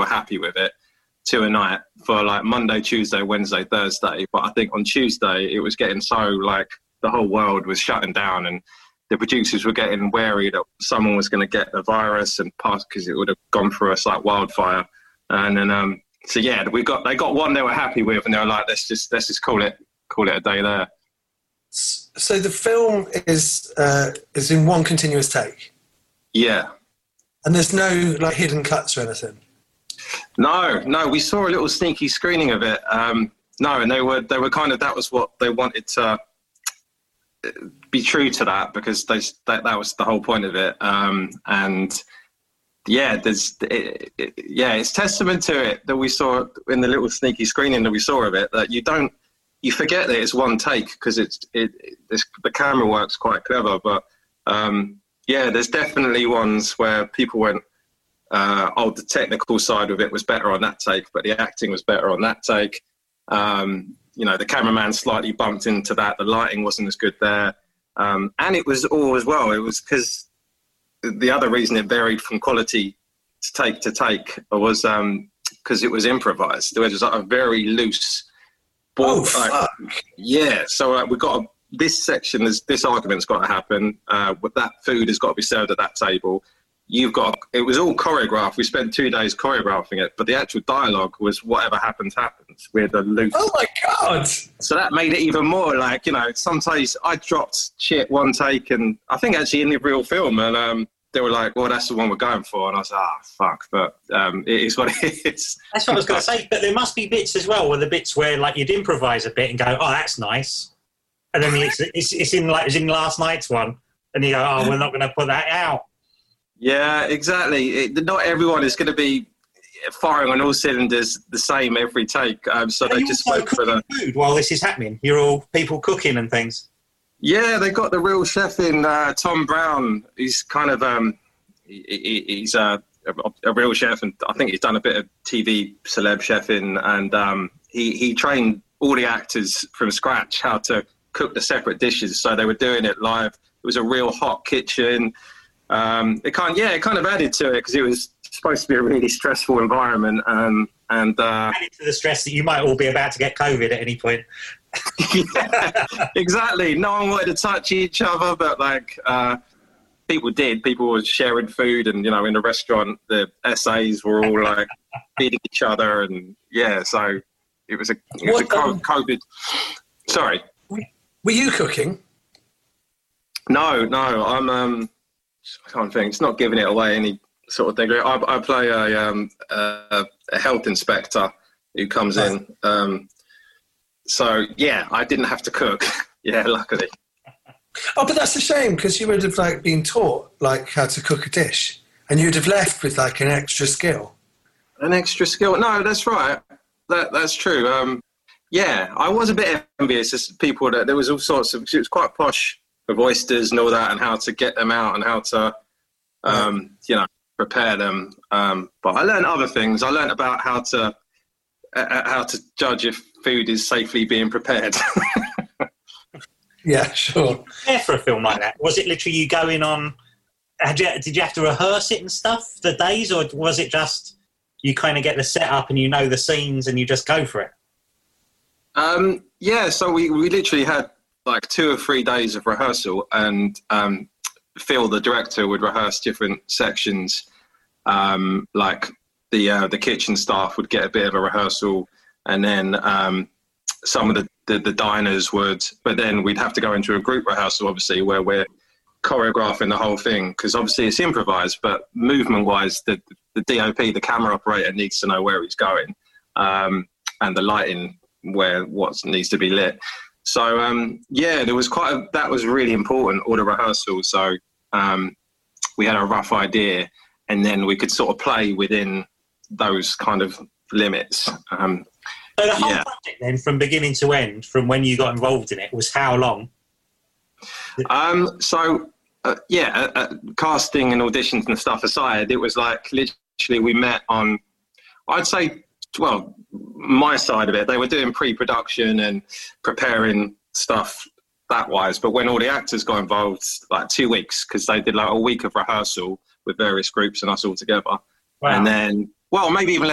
were happy with it to a night for like Monday, Tuesday, Wednesday, Thursday. But I think on Tuesday it was getting so like the whole world was shutting down, and the producers were getting wary that someone was going to get the virus and pass, because it would have gone through us like wildfire. And then so yeah, they got one they were happy with, and they were like, let's just call it a day there. So the film is in one continuous take. Yeah. And there's no like hidden cuts or anything. No, we saw a little sneaky screening of it. No, and they were kind of, that was what they wanted to be true to, that, because that was the whole point of it. And yeah, it's testament to it that we saw in the little sneaky screening that we saw of it, that you forget that it's one take, because the camera works quite clever. But yeah, there's definitely ones where people went, the technical side of it was better on that take, but the acting was better on that take. The cameraman slightly bumped into that. The lighting wasn't as good there. And it was all as well. It was because the other reason it varied from quality to take was because it was improvised. There was like a very loose ball. Fuck. Yeah. So we got this section. This argument's got to happen. With that food has got to be served at that table. It was all choreographed. We spent 2 days choreographing it, but the actual dialogue was whatever happens. We had a loose. Oh my God. So that made it even more like, sometimes I dropped shit one take, and I think actually in the real film, and they were like, well, that's the one we're going for. And I was like, fuck. But it is what it is. That's what I was going to say. But there must be bits as well, where the bits where like you'd improvise a bit and go, oh, that's nice. And then it's in last night's one. And you go, oh, we're not going to put that out. Yeah, exactly. Not everyone is going to be firing on all cylinders the same every take. So they just went for the food while this is happening. You're all people cooking and things. Yeah, they got the real chef in, Tom Brown. He's kind of he's a real chef, and I think he's done a bit of TV celeb chefing. And he trained all the actors from scratch how to cook the separate dishes. So they were doing it live. It was a real hot kitchen. It kind of added to it, because it was supposed to be a really stressful environment, and added to the stress that you might all be about to get COVID at any point. Yeah, exactly. No one wanted to touch each other, but like people did. People were sharing food, and in the restaurant, the SAs were all like feeding each other, and yeah. So it was a COVID. Sorry, were you cooking? No. I can't think. It's not giving it away any sort of thing. I play a health inspector who comes in. So yeah, I didn't have to cook. Yeah, luckily. Oh, but that's a shame, because you would have like been taught like how to cook a dish, and you'd have left with like an extra skill. An extra skill? No, that's right. That's true. Yeah, I was a bit envious of people that there was all sorts of. It was quite posh with oysters and all that, and how to get them out and how to, prepare them. But I learned other things. I learned about how to judge if food is safely being prepared. Yeah, sure. Yeah, for a film like that, was it literally you going on? Did you have to rehearse it and stuff the days, or was it just you kind of get the setup and the scenes and you just go for it? Yeah, so we literally had like 2 or 3 days of rehearsal, and Phil, the director, would rehearse different sections. Like the kitchen staff would get a bit of a rehearsal, and then some of the diners would. But then we'd have to go into a group rehearsal, obviously, where we're choreographing the whole thing, because obviously it's improvised, but movement-wise, the DOP, the camera operator, needs to know where he's going, and the lighting, what needs to be lit. So, there was that was really important, all the rehearsals. So we had a rough idea, and then we could sort of play within those kind of limits. So the whole project then, from beginning to end, from when you got involved in it, was how long? Casting and auditions and stuff aside, it was like literally we met on, I'd say, well, my side of it, they were doing pre-production and preparing stuff that wise. But when all the actors got involved, like 2 weeks, because they did like a week of rehearsal with various groups and us all together. Wow. And then, well, maybe even less